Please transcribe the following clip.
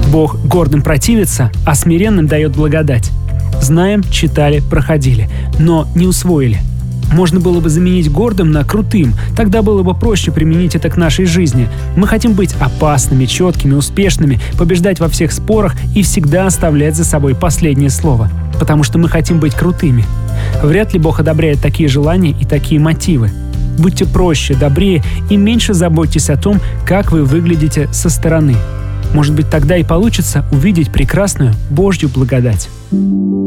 Бог гордым противится, а смиренным дает благодать. Знаем, читали, проходили, но не усвоили. Можно было бы заменить гордым на крутым, тогда было бы проще применить это к нашей жизни. Мы хотим быть опасными, четкими, успешными, побеждать во всех спорах и всегда оставлять за собой последнее слово, потому что мы хотим быть крутыми. Вряд ли Бог одобряет такие желания и такие мотивы. Будьте проще, добрее и меньше заботьтесь о том, как вы выглядите со стороны. Может быть, тогда и получится увидеть прекрасную Божью благодать.